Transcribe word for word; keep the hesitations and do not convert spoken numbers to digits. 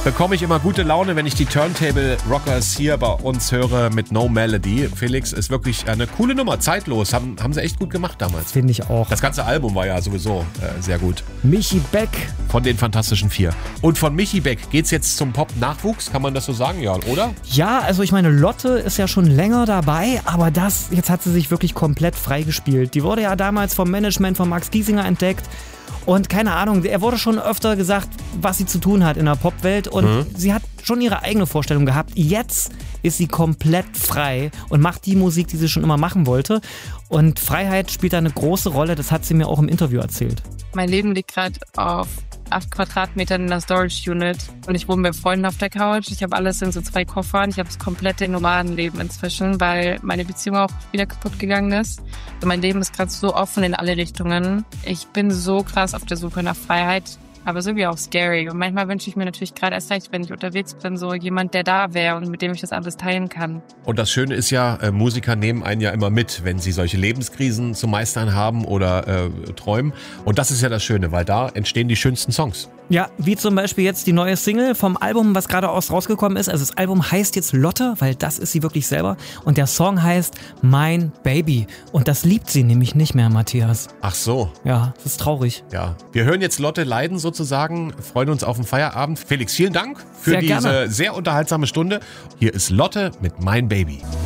bekomme ich immer gute Laune, wenn ich die Turntable Rockers hier bei uns höre mit No Melody. Felix, ist wirklich eine coole Nummer, zeitlos. Haben, haben sie echt gut gemacht damals. Finde ich auch. Das ganze Album war ja sowieso äh, sehr gut. Michi Beck. Von den Fantastischen Vier. Und von Michi Beck geht's jetzt zum Pop-Nachwuchs, kann man das so sagen, ja, oder? Ja, also ich meine, Lotte ist ja schon länger dabei, aber das, jetzt hat sie sich wirklich komplett freigespielt. Die wurde ja damals vom Management von Max Giesinger entdeckt. Und keine Ahnung, er wurde schon öfter gesagt, was sie zu tun hat in der Popwelt. Und mhm. sie hat schon ihre eigene Vorstellung gehabt. Jetzt ist sie komplett frei und macht die Musik, die sie schon immer machen wollte. Und Freiheit spielt da eine große Rolle, das hat sie mir auch im Interview erzählt. Mein Leben liegt gerade auf acht Quadratmetern in der Storage Unit und ich wohne mit Freunden auf der Couch. Ich habe alles in so zwei Koffern. Ich habe das komplette Nomadenleben inzwischen, weil meine Beziehung auch wieder kaputt gegangen ist. Und mein Leben ist gerade so offen in alle Richtungen. Ich bin so krass auf der Suche nach Freiheit, aber so wie auch scary. Und manchmal wünsche ich mir natürlich gerade erst recht, wenn ich unterwegs bin, so jemand, der da wäre und mit dem ich das alles teilen kann. Und das Schöne ist ja, äh, Musiker nehmen einen ja immer mit, wenn sie solche Lebenskrisen zu meistern haben oder äh, träumen. Und das ist ja das Schöne, weil da entstehen die schönsten Songs. Ja, wie zum Beispiel jetzt die neue Single vom Album, was gerade rausgekommen ist. Also das Album heißt jetzt Lotte, weil das ist sie wirklich selber. Und der Song heißt Mein Baby. Und das liebt sie nämlich nicht mehr, Matthias. Ach so. Ja, das ist traurig. Ja, wir hören jetzt Lotte leiden sozusagen, freuen uns auf den Feierabend. Felix, vielen Dank für sehr diese gerne. sehr unterhaltsame Stunde. Hier ist Lotte mit Mein Baby.